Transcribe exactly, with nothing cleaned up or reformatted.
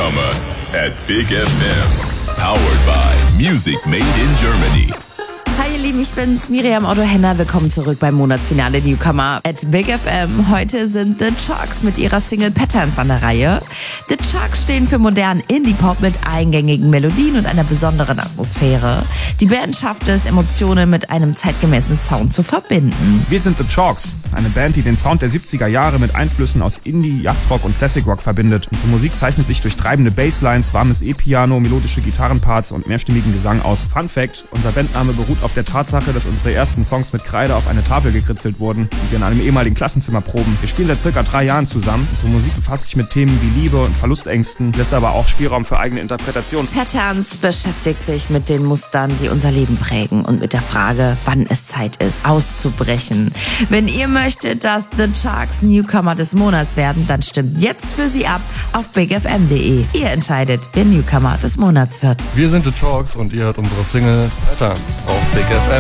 Newcomer at Big F M. Powered by Music Made in Germany. Hi ihr Lieben, ich bin's, Miriam Otto-Henner. Willkommen zurück beim Monatsfinale Newcomer at Big F M. Heute sind The Chalks mit ihrer Single Patterns an der Reihe. The Chalks stehen für modernen Indie-Pop mit eingängigen Melodien und einer besonderen Atmosphäre. Die Band schafft es, Emotionen mit einem zeitgemäßen Sound zu verbinden. Wir sind The Chalks, eine Band, die den Sound der siebziger Jahre mit Einflüssen aus Indie, Yachtrock und Classic Rock verbindet. Unsere Musik zeichnet sich durch treibende Basslines, warmes E-Piano, melodische Gitarrenparts und mehrstimmigen Gesang aus. Fun Fact: Unser Bandname beruht auf der Tatsache, dass unsere ersten Songs mit Kreide auf eine Tafel gekritzelt wurden und wir in einem ehemaligen Klassenzimmer proben. Wir spielen seit circa drei Jahren zusammen. Unsere Musik befasst sich mit Themen wie Liebe und Verlustängsten, lässt aber auch Spielraum für eigene Interpretation. Patterns beschäftigt sich mit den Mustern, die unser Leben prägen und mit der Frage, wann es Zeit ist, auszubrechen. Wenn ihr möchtet, dass The Chalks Newcomer des Monats werden, dann stimmt jetzt für sie ab auf big f m punkt d e. Ihr entscheidet, wer Newcomer des Monats wird. Wir sind The Chalks und ihr hört unsere Single Patterns auf Big F M.